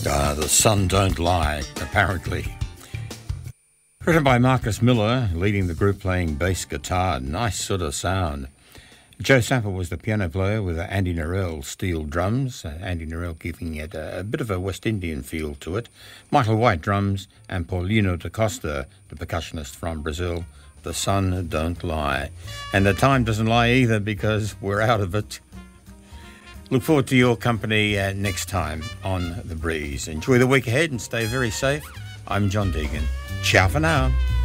The Sun Don't Lie, apparently. Written by Marcus Miller, leading the group playing bass guitar. Nice sort of sound. Joe Sample was the piano player with Andy Narell steel drums. Andy Narell giving it a bit of a West Indian feel to it. Michael White drums and Paulino da Costa, the percussionist from Brazil. The Sun Don't Lie. And the time doesn't lie either because we're out of it. Look forward to your company next time on The Breeze. Enjoy the week ahead and stay very safe. I'm John Deegan. Ciao for now.